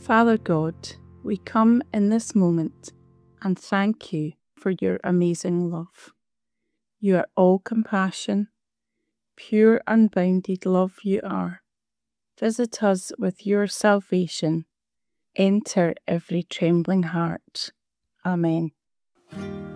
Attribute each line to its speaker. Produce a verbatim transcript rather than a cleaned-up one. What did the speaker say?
Speaker 1: Father God, we come in this moment and thank you for your amazing love. You are all compassion, pure unbounded love you are. Visit us with your salvation. Enter every trembling heart. Amen.